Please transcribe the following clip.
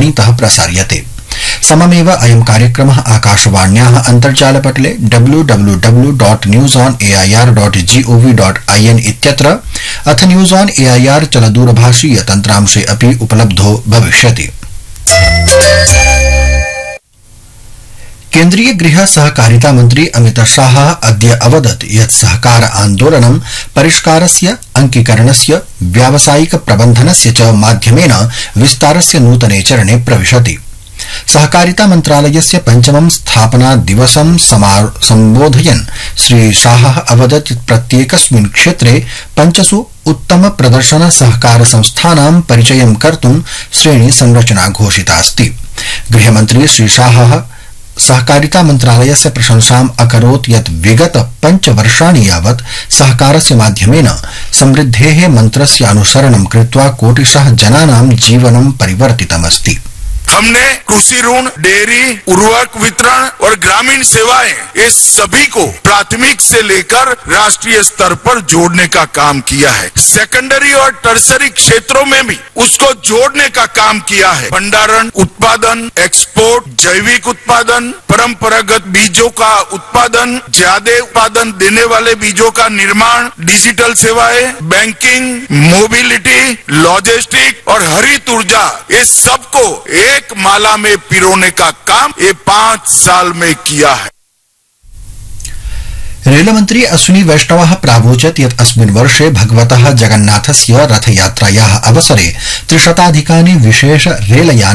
आकाशवाणीतः प्रसार्यते। सममेव अयं कार्यक्रमः आकाशवाण्याः अन्तर्जालपटले www.newsonair.gov.in इत्यत्र अथ न्यूज़ ऑन एआईआर चलदूरभाषीय तन्त्रांशे अपि उपलब्धो भविष्यति। केन्द्रीय गृह सहकारिता मंत्री अमित शाह अद्य अवदत् यत् सहकार आन्दोलनं परिष्कारस्य, अंकीकरणस्य, व्यावसायिक प्रबन्धनस्य च माध्यमेन विस्तारस्य नूतने चरणे प्रविशति। सहकारिता मन्त्रालयस्य पञ्चमं स्थापना दिवसं सम्बोधयन् श्री शाह अवदत् यत् प्रत्येकस्मिन् क्षेत्रे 5 उत्तम प्रदर्शन सहकार संस्थानां परिचयं कर्तुं श्रेणी संरचना घोषितास्ति। गृहमन्त्री श्री शाह सहकारिता मन्त्रालयस्य प्रशंसाम् अकरोत् यत् विगत 5 वर्षाणि यावत् सहकारस्य माध्यमेन समृद्धेः मन्त्रस्य अनुसरणं कृत्वा कोटिशः जनानां जीवनं परिवर्तितमस्ति। हमने कृषि ऋण, डेयरी, उर्वरक वितरण और ग्रामीण सेवाएं, ये सभी को प्राथमिक से लेकर राष्ट्रीय स्तर पर जोड़ने का काम किया है। सेकेंडरी और टर्सरी क्षेत्रों में भी उसको जोड़ने का काम किया है। भंडारण, उत्पादन, एक्सपोर्ट, जैविक उत्पादन, परंपरागत बीजों का उत्पादन, ज्यादा उत्पादन देने वाले बीजों का निर्माण, डिजिटल सेवाएं, बैंकिंग, मोबिलिटी, लॉजिस्टिक और हरित ऊर्जा, ये सबको एक माला में पिरोने का काम ये 5 साल में किया है। रेलमन्त्री अश्विनी वैष्णवः प्रावोचत् यत् अस्मिन् वर्षे भगवतः जगन्नाथस्य रथयात्रायाः अवसरे 300 विशेष रेलयानानि